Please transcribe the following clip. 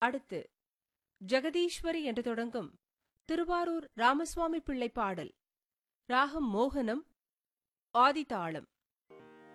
அடுத்து ஜெகதீஸ்வரி என்று தொடங்கும் திருவாரூர் ராமசுவாமி பிள்ளை பாடல். ராகம் மோகனம், ஆதிதாளம்.